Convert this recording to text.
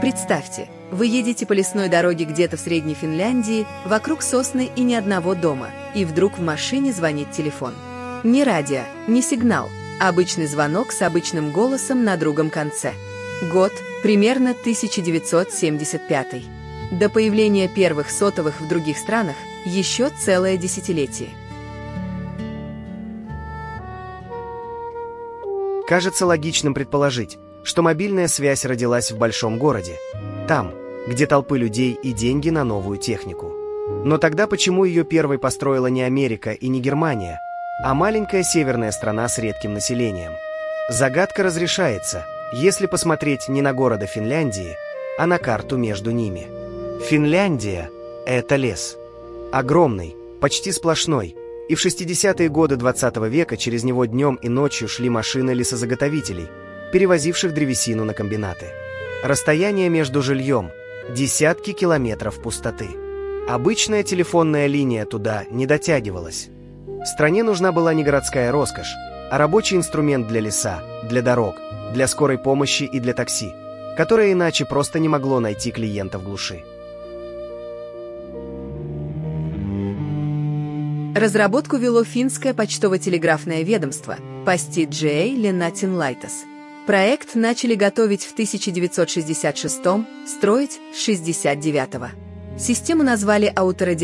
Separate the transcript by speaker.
Speaker 1: Представьте, вы едете по лесной дороге где-то в Средней Финляндии, вокруг сосны и ни одного дома, и вдруг в машине звонит телефон. Не радио, не сигнал, а обычный звонок с обычным голосом на другом конце. Год – примерно 1975. До появления первых сотовых в других странах еще целое десятилетие.
Speaker 2: Кажется логичным предположить, что мобильная связь родилась в большом городе, там, где толпы людей и деньги на новую технику. Но тогда почему ее первой построила не Америка и не Германия, а маленькая северная страна с редким населением? Загадка разрешается, если посмотреть не на города Финляндии, а на карту между ними. Финляндия – это лес. Огромный, почти сплошной, и в 60-е годы 20 века через него днем и ночью шли машины лесозаготовителей, перевозивших древесину на комбинаты. Расстояние между жильем – десятки километров пустоты. Обычная телефонная линия туда не дотягивалась. Стране нужна была не городская роскошь, а рабочий инструмент для леса, для дорог, для скорой помощи и для такси, которое иначе просто не могло найти клиента в глуши.
Speaker 1: Разработку вело финское почтово-телеграфное ведомство Postidžai Linnātinlaitos. Проект начали готовить в 1966, строить с 1969. Систему назвали